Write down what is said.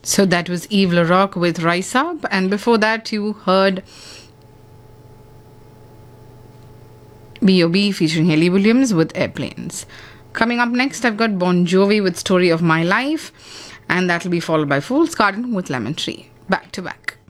So that was Yves Laroque with Rise Up, and before that you heard B.O.B. featuring Haley Williams with Airplanes. Coming up next, I've got Bon Jovi with Story of My Life, and that'll be followed by Fool's Garden with Lemon Tree. Back to back.